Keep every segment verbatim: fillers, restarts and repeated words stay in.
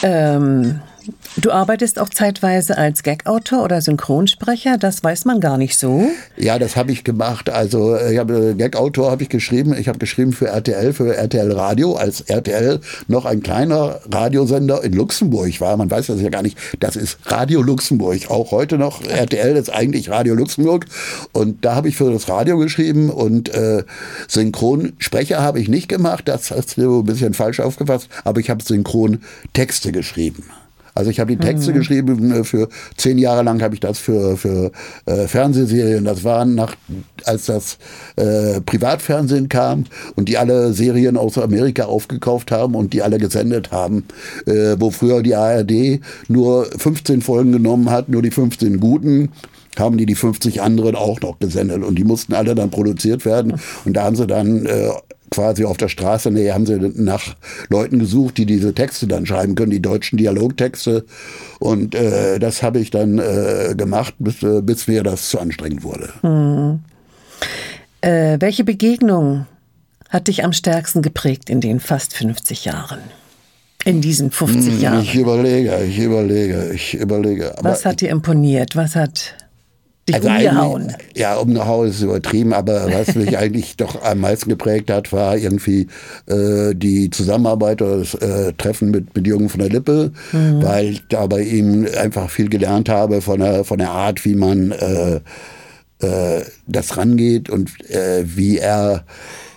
Ähm, du arbeitest auch zeitweise als Gag-Autor oder Synchronsprecher, das weiß man gar nicht so. Ja, das habe ich gemacht. Also ich habe Gag-Autor habe ich geschrieben. Ich habe geschrieben für R T L, für R T L Radio, als R T L noch ein kleiner Radiosender in Luxemburg war. Man weiß das ja gar nicht. Das ist Radio Luxemburg. Auch heute noch. R T L ist eigentlich Radio Luxemburg. Und da habe ich für das Radio geschrieben und äh, Synchronsprecher habe ich nicht gemacht. Das hast du ein bisschen falsch aufgefasst. Aber ich habe Synchrontexte geschrieben. Also ich habe die Texte mhm. geschrieben, für zehn Jahre lang habe ich das für, für äh, Fernsehserien. Das waren nach, als das äh, Privatfernsehen kam und die alle Serien aus Amerika aufgekauft haben und die alle gesendet haben, äh, wo früher die A R D nur fünfzehn Folgen genommen hat, nur die fünfzehn guten, haben die die fünfzig anderen auch noch gesendet und die mussten alle dann produziert werden und da haben sie dann äh, quasi auf der Straße, nee, haben sie nach Leuten gesucht, die diese Texte dann schreiben können, die deutschen Dialogtexte. Und äh, das habe ich dann äh, gemacht, bis, äh, bis mir das zu anstrengend wurde. Hm. Äh, welche Begegnung hat dich am stärksten geprägt in den fast fünfzig Jahren? In diesen fünfzig Jahren? Ich überlege, ich überlege, ich überlege. Aber was hat dir imponiert? Was hat dich also umgehauen? Ja, umgehauen ist übertrieben, aber was mich eigentlich doch am meisten geprägt hat, war irgendwie äh, die Zusammenarbeit oder das äh, Treffen mit, mit Jürgen von der Lippe, mhm. weil ich da bei ihm einfach viel gelernt habe von der, von der Art, wie man äh, äh, das rangeht und äh, wie er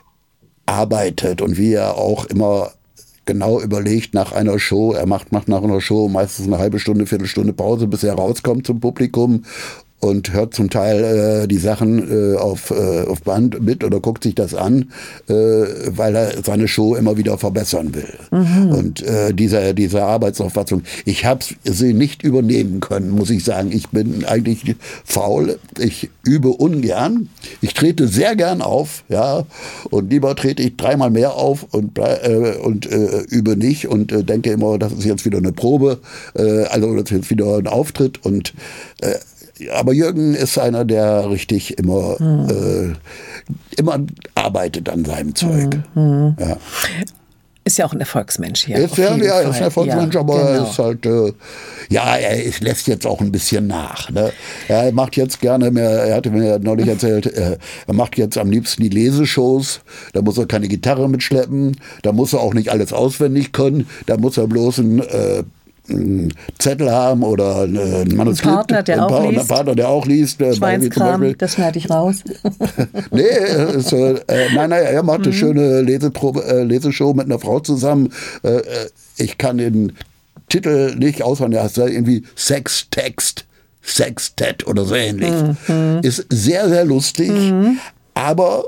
arbeitet und wie er auch immer genau überlegt nach einer Show. Er macht, macht nach einer Show meistens eine halbe Stunde, Viertelstunde Pause, bis er rauskommt zum Publikum und hört zum Teil äh, die Sachen äh, auf, äh, auf Band mit oder guckt sich das an, äh, weil er seine Show immer wieder verbessern will. Mhm. Und äh, diese, diese Arbeitsauffassung, ich habe sie nicht übernehmen können, muss ich sagen. Ich bin eigentlich faul, ich übe ungern, ich trete sehr gern auf, ja, und lieber trete ich dreimal mehr auf und, äh, und äh, übe nicht und äh, denke immer, das ist jetzt wieder eine Probe, äh, also das ist jetzt wieder ein Auftritt und äh, aber Jürgen ist einer, der richtig immer, hm. äh, immer arbeitet an seinem Zeug. Hm. Ja. Ist ja auch ein Erfolgsmensch hier. Ist, ja, ja, ist ein Erfolgsmensch, ja, aber genau. ist halt, äh, ja, er ist, lässt jetzt auch ein bisschen nach. Ne? Er macht jetzt gerne mehr, er hatte mir neulich erzählt, äh, er macht jetzt am liebsten die Leseshows, da muss er keine Gitarre mitschleppen, da muss er auch nicht alles auswendig können, da muss er bloß ein äh, einen Zettel haben oder ein Manuskript. Ein Partner, der, ein auch, pa- liest. Partner, der auch liest. Schweinskram, das schneide ich raus. nee, ist, äh, nein, nein, er macht eine mhm. schöne Leseprobe, äh, Leseshow mit einer Frau zusammen. Äh, ich kann den Titel nicht auswendig, er heißt irgendwie Sextext, Sextet oder so ähnlich. Mhm. Ist sehr, sehr lustig, mhm. aber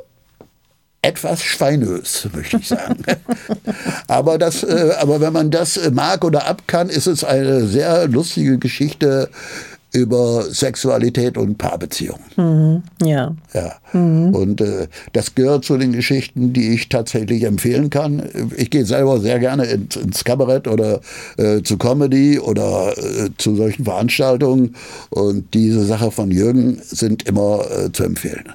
etwas schweinös, möchte ich sagen. aber, das, äh, aber wenn man das mag oder ab kann, ist es eine sehr lustige Geschichte über Sexualität und Paarbeziehungen. Mhm, ja. ja. Mhm. Und äh, das gehört zu den Geschichten, die ich tatsächlich empfehlen kann. Ich gehe selber sehr gerne ins, ins Kabarett oder äh, zu Comedy oder äh, zu solchen Veranstaltungen. Und diese Sache von Jürgen sind immer äh, zu empfehlen.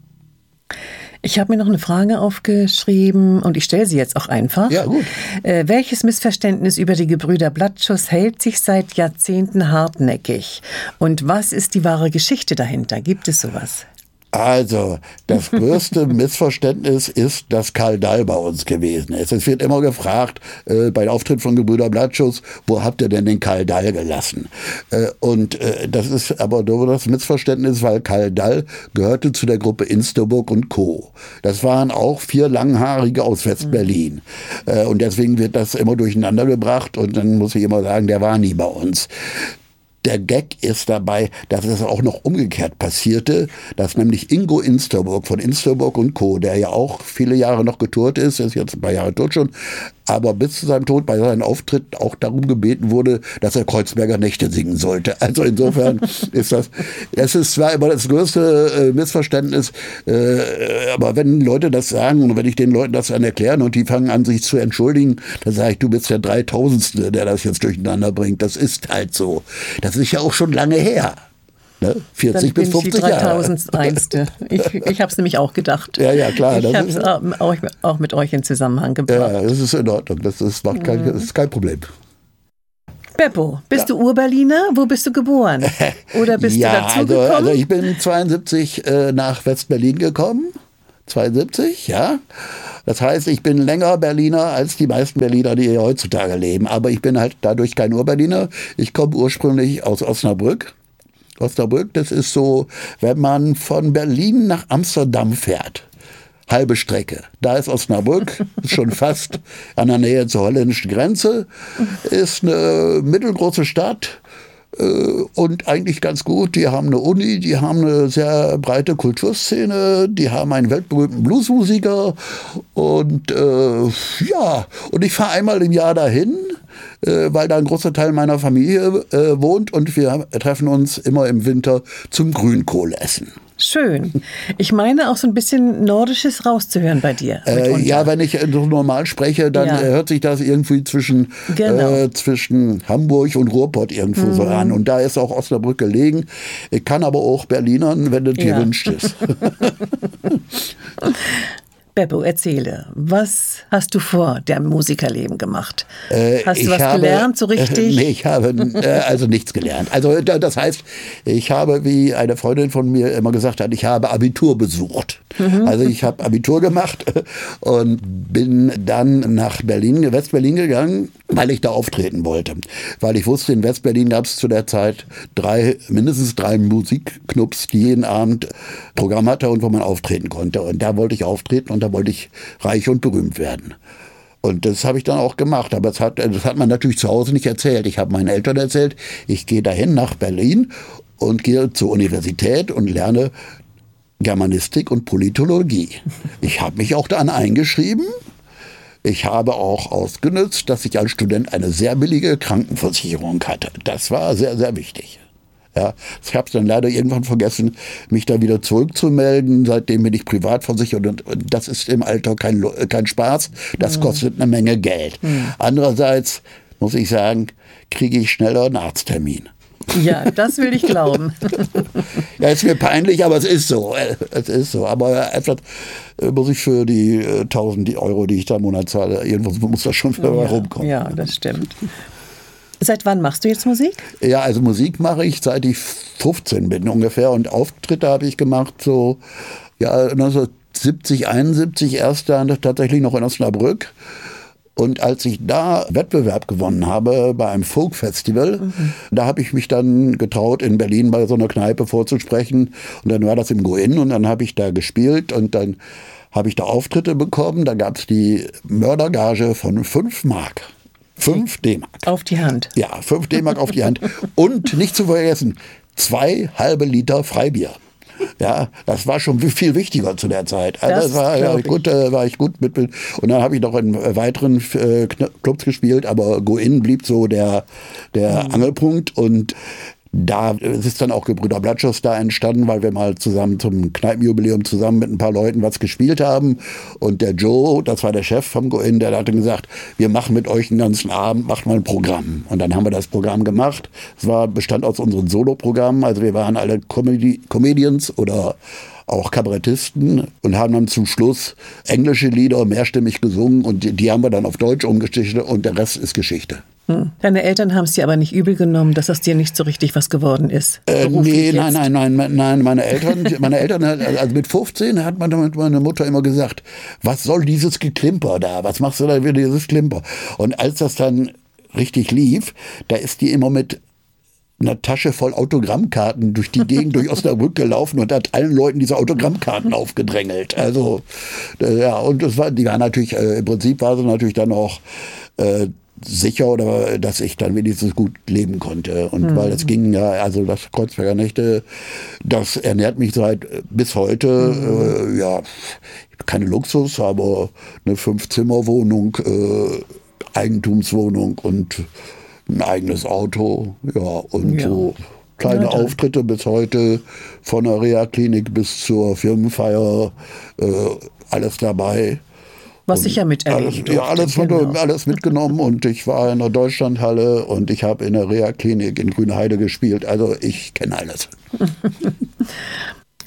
Ich habe mir noch eine Frage aufgeschrieben und ich stelle sie jetzt auch einfach. Ja, gut. Äh, welches Missverständnis über die Gebrüder Blattschuss hält sich seit Jahrzehnten hartnäckig? Und was ist die wahre Geschichte dahinter? Gibt es sowas? Also, das größte Missverständnis ist, dass Karl Dall bei uns gewesen ist. Es wird immer gefragt, äh, bei Auftritt von Gebrüder Blattschuss, wo habt ihr denn den Karl Dall gelassen? Äh, und äh, das ist aber nur das Missverständnis, weil Karl Dall gehörte zu der Gruppe Insterburg und Co. Das waren auch vier Langhaarige aus West-Berlin. Mhm. Äh, und deswegen wird das immer durcheinander gebracht und dann muss ich immer sagen, der war nie bei uns. Der Gag ist dabei, dass es auch noch umgekehrt passierte, dass nämlich Ingo Insterburg von Insterburg und Co., der ja auch viele Jahre noch getourt ist, ist jetzt ein paar Jahre tot schon, aber bis zu seinem Tod bei seinem Auftritt auch darum gebeten wurde, dass er Kreuzberger Nächte singen sollte. Also insofern ist das, es ist zwar immer das größte äh, Missverständnis, äh, aber wenn Leute das sagen und wenn ich den Leuten das dann erkläre und die fangen an, sich zu entschuldigen, dann sage ich, du bist der Dreitausendste, der das jetzt durcheinander bringt. Das ist halt so. Das ist ja auch schon lange her. Ne? vierzig bis fünfzig Jahre. dreitausendeins. Ich, ich habe es nämlich auch gedacht. Ja, ja, klar. Ich habe es auch, auch mit euch in Zusammenhang gebracht. Ja, das ist in Ordnung. Das ist, macht kein, das ist kein Problem. Beppo, bist Ja. du Urberliner? Wo bist du geboren? Oder bist ja, du also, dazugekommen? also ich bin zweiundsiebzig äh, nach West-Berlin gekommen. zweiundsiebzig, ja. Das heißt, ich bin länger Berliner als die meisten Berliner, die hier heutzutage leben. Aber ich bin halt dadurch kein Urberliner. Ich komme ursprünglich aus Osnabrück. Osnabrück, das ist so, wenn man von Berlin nach Amsterdam fährt. Halbe Strecke. Da ist Osnabrück, ist schon fast an der Nähe zur holländischen Grenze. Ist eine mittelgroße Stadt. Und eigentlich ganz gut, die haben eine Uni, die haben eine sehr breite Kulturszene, die haben einen weltberühmten Bluesmusiker und äh, ja, und ich fahre einmal im Jahr dahin, äh, weil da ein großer Teil meiner Familie äh, wohnt und wir treffen uns immer im Winter zum Grünkohlessen. Schön. Ich meine auch so ein bisschen Nordisches rauszuhören bei dir. Äh, ja, wenn ich so normal spreche, dann Ja. äh, hört sich das irgendwie zwischen, Genau. äh, zwischen Hamburg und Ruhrpott irgendwo mhm. so an. Und da ist auch Osnabrück gelegen. Ich kann aber auch Berlinern, wenn das dir Ja. wünscht ist. Beppo, erzähle, was hast du vor deinem Musikerleben gemacht? Äh, hast du ich was habe, gelernt, so richtig? Äh, nee, ich habe äh, also nichts gelernt. Also da- das heißt, ich habe, wie eine Freundin von mir immer gesagt hat, ich habe Abitur besucht. Mhm. Also ich habe Abitur gemacht und bin dann nach Berlin, West-Berlin gegangen, weil ich da auftreten wollte. Weil ich wusste, in West-Berlin gab es zu der Zeit drei, mindestens drei Musikknubs, die jeden Abend Programm hatte und wo man auftreten konnte. Und da wollte ich auftreten und da wollte ich reich und berühmt werden. Und das habe ich dann auch gemacht. Aber das hat, das hat man natürlich zu Hause nicht erzählt. Ich habe meinen Eltern erzählt, ich gehe dahin nach Berlin und gehe zur Universität und lerne Germanistik und Politologie. Ich habe mich auch dann eingeschrieben. Ich habe auch ausgenutzt, dass ich als Student eine sehr billige Krankenversicherung hatte. Das war sehr, sehr wichtig. Ja, ich habe es dann leider irgendwann vergessen, mich da wieder zurückzumelden. Seitdem bin ich privat versichert und das ist im Alter kein, kein Spaß. Das mhm. kostet eine Menge Geld. Mhm. Andererseits muss ich sagen, kriege ich schneller einen Arzttermin. Ja, das will ich glauben. Ja, ist mir peinlich, aber es ist so. Es ist so. Aber etwas muss ich für die äh, tausend Euro, die ich da im Monat zahle, irgendwo muss das schon für ja, rumkommen. Ja, das stimmt. Seit wann machst du jetzt Musik? Ja, also Musik mache ich, seit ich fünfzehn bin ungefähr. Und Auftritte habe ich gemacht so ja, neunzehnhundertsiebzig, einundsiebzig erst dann tatsächlich noch in Osnabrück. Und als ich da Wettbewerb gewonnen habe bei einem Folk-Festival, mhm. da habe ich mich dann getraut, in Berlin bei so einer Kneipe vorzusprechen. Und dann war das im Go-In und dann habe ich da gespielt und dann habe ich da Auftritte bekommen. Da gab es die Mördergage von fünf Mark. fünf D-Mark. Auf die Hand. Ja, fünf D-Mark auf die Hand. Und nicht zu vergessen, zwei halbe Liter Freibier. Ja, das war schon viel wichtiger zu der Zeit. Also das war, ja, gut, äh, war ich gut mit. Und dann habe ich noch in weiteren äh, Clubs gespielt, aber Go-In blieb so der, der mhm. Angelpunkt. Und da ist dann auch Gebrüder Blattschuss da entstanden, weil wir mal zusammen zum Kneipenjubiläum zusammen mit ein paar Leuten was gespielt haben. Und der Joe, das war der Chef vom Go-In, der hatte gesagt, wir machen mit euch den ganzen Abend, macht mal ein Programm. Und dann haben wir das Programm gemacht. Es war, bestand aus unseren Solo-Programmen, also wir waren alle Comedy- Comedians oder auch Kabarettisten und haben dann zum Schluss englische Lieder mehrstimmig gesungen und die, die haben wir dann auf Deutsch umgeschichtet und der Rest ist Geschichte. Hm. Deine Eltern haben es dir aber nicht übel genommen, dass aus dir nicht so richtig was geworden ist? Äh, nee, nein, nein, nein, nein, meine Eltern, meine Eltern, also mit fünfzehn hat meine, meine Mutter immer gesagt, was soll dieses Geklimper da, was machst du da für dieses Klimper? Und als das dann richtig lief, da ist die immer mit einer Tasche voll Autogrammkarten durch die Gegend, durch Osnabrück gelaufen und hat allen Leuten diese Autogrammkarten aufgedrängelt. Also, äh, ja, und das war, die war natürlich, äh, im Prinzip war sie natürlich dann auch äh, sicher, oder dass ich dann wenigstens gut leben konnte. Und mhm. weil es ging ja, also das Kreuzberger Nächte, das ernährt mich seit bis heute, mhm. äh, ja, keine Luxus, aber eine Fünf-Zimmer-Wohnung, äh, Eigentumswohnung und ein eigenes Auto, ja, und ja. so kleine ja, Auftritte bis heute, von der Reha-Klinik bis zur Firmenfeier, äh, alles dabei. Was ich ja miterleben alles, durfte. Ja, alles, genau. alles mitgenommen und ich war in der Deutschlandhalle und ich habe in der Reha-Klinik in Grünheide gespielt, also ich kenne alles.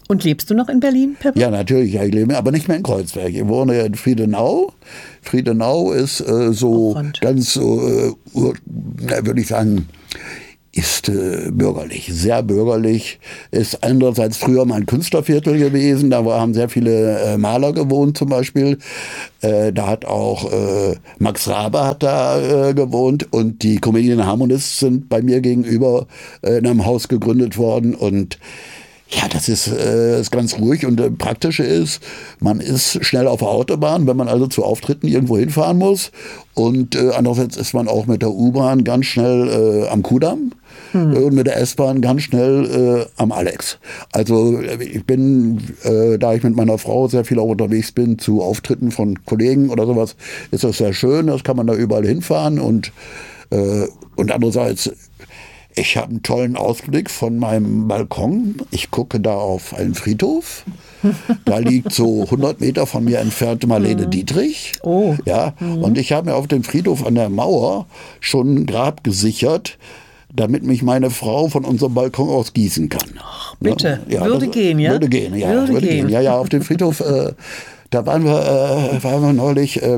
Und lebst du noch in Berlin, Pepper? Ja, natürlich. Ja, ich lebe, aber nicht mehr in Kreuzberg. Ich wohne in Friedenau. Friedenau ist äh, so Rund. ganz, äh, würde ich sagen, ist äh, bürgerlich, sehr bürgerlich. Ist andererseits früher mal ein Künstlerviertel gewesen. Da haben sehr viele äh, Maler gewohnt zum Beispiel. Äh, da hat auch äh, Max Rabe hat da äh, gewohnt. Und die Comedian Harmonists sind bei mir gegenüber äh, in einem Haus gegründet worden. Und ja, das ist, äh, ist ganz ruhig und äh, Praktische ist, man ist schnell auf der Autobahn, wenn man also zu Auftritten irgendwo hinfahren muss. Und äh, andererseits ist man auch mit der U-Bahn ganz schnell äh, am Kudamm hm. und mit der S-Bahn ganz schnell äh, am Alex. Also ich bin, äh, da ich mit meiner Frau sehr viel auch unterwegs bin zu Auftritten von Kollegen oder sowas, ist das sehr schön, das kann man da überall hinfahren. Und, äh, und andererseits, ich habe einen tollen Ausblick von meinem Balkon. Ich gucke da auf einen Friedhof. Da liegt so hundert Meter von mir entfernt Marlene Dietrich. Oh. Ja, und ich habe mir auf dem Friedhof an der Mauer schon ein Grab gesichert, damit mich meine Frau von unserem Balkon aus gießen kann. Ach, bitte, ja, würde das, gehen, ja? Würde gehen, ja. Würde, würde gehen. gehen. Ja, ja, auf dem Friedhof, äh, da waren wir, äh, waren wir neulich... Äh,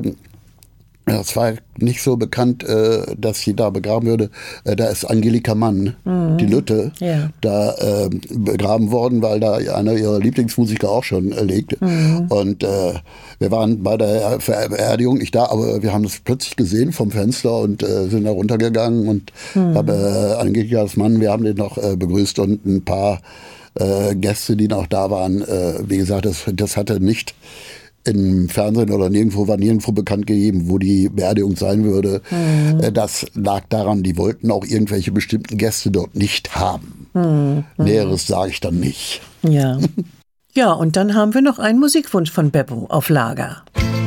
Es war nicht so bekannt, äh, dass sie da begraben würde. Äh, da ist Angelika Mann, mhm. die Lütte, ja. da äh, begraben worden, weil da einer ihrer Lieblingsmusiker auch schon äh, liegt. Mhm. Und äh, wir waren bei der Beerdigung nicht da, aber wir haben das plötzlich gesehen vom Fenster und äh, sind da runtergegangen und mhm. habe äh, Angelikas Mann, wir haben den noch äh, begrüßt und ein paar äh, Gäste, die noch da waren. Äh, wie gesagt, das, das hatte nicht im Fernsehen oder nirgendwo war nirgendwo bekannt gegeben, wo die Beerdigung sein würde. Mhm. Das lag daran, die wollten auch irgendwelche bestimmten Gäste dort nicht haben. Mhm. Näheres sage ich dann nicht. Ja. Ja, und dann haben wir noch einen Musikwunsch von Beppo auf Lager.